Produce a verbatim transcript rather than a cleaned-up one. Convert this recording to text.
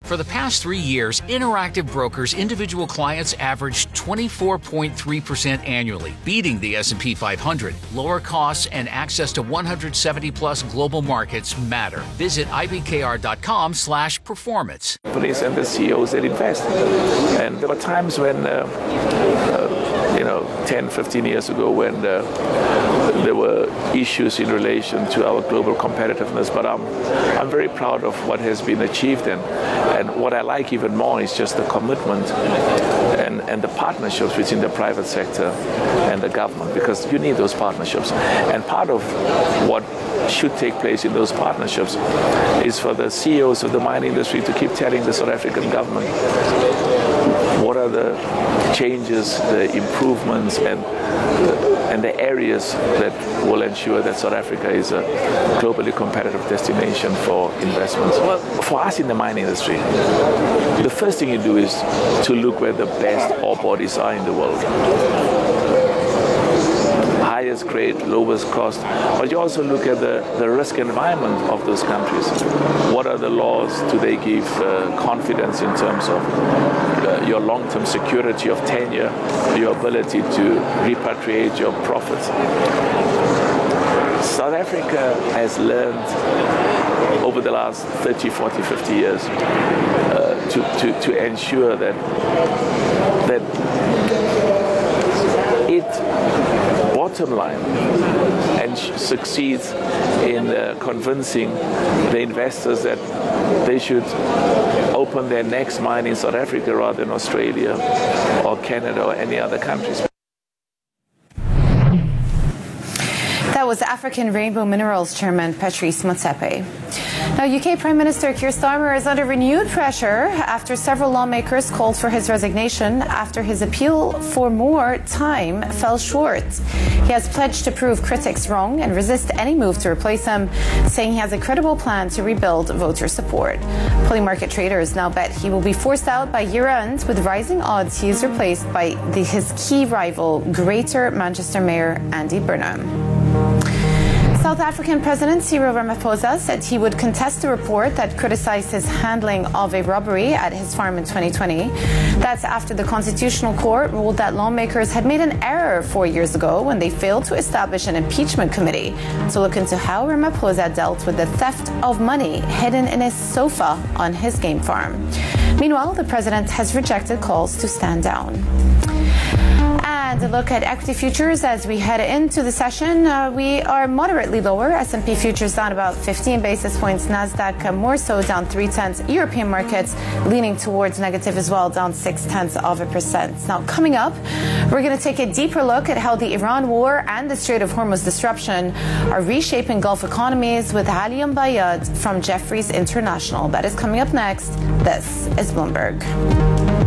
For the past three years, Interactive Brokers individual clients averaged twenty-four point three percent annually, beating the S and P five hundred. Lower costs and access to one hundred seventy plus global markets matter. Visit I B K R dot com slash performance. Companies and the C E Os that invest. And there were times when, uh, uh, you know, ten, fifteen years ago when uh, there were issues in relation to our global competitiveness, but I'm, I'm very proud of what has been achieved. And, and what I like even more is just the commitment and, and the partnerships between the private sector and the government, because you need those partnerships. And part of what should take place in those partnerships is for the C E Os of the mining industry to keep telling the South African government what are the changes, the improvements, and and the areas that will ensure that South Africa is a globally competitive destination for investments. Well, for us in the mining industry, the first thing you do is to look where the best ore bodies are in the world. Highest grade, lowest cost, but you also look at the, the risk environment of those countries. What are the laws? Do they give uh, confidence in terms of uh, your long-term security of tenure, your ability to repatriate your profits? South Africa has learned over the last thirty, forty, fifty years uh, to, to, to ensure that, that it bottom line and succeeds in uh, convincing the investors that they should open their next mine in South Africa rather than Australia or Canada or any other countries. That was African Rainbow Minerals Chairman Patrice Motsepe. Now, U K Prime Minister Keir Starmer is under renewed pressure after several lawmakers called for his resignation after his appeal for more time fell short. He has pledged to prove critics wrong and resist any move to replace him, saying he has a credible plan to rebuild voter support. Polymarket traders now bet he will be forced out by year-end, with rising odds he is replaced by the, his key rival, Greater Manchester Mayor Andy Burnham. South African President Cyril Ramaphosa said he would contest a report that criticized his handling of a robbery at his farm in twenty twenty. That's after the Constitutional Court ruled that lawmakers had made an error four years ago when they failed to establish an impeachment committee to look into how Ramaphosa dealt with the theft of money hidden in his sofa on his game farm. Meanwhile, the president has rejected calls to stand down. And a look at equity futures as we head into the session. Uh, we are moderately lower. S and P futures down about fifteen basis points. NASDAQ uh, more so down three tenths. European markets leaning towards negative as well, down six tenths of a percent. Now, coming up, we're going to take a deeper look at how the Iran war and the Strait of Hormuz disruption are reshaping Gulf economies with Ali Bayad from Jefferies International. That is coming up next. This is Bloomberg.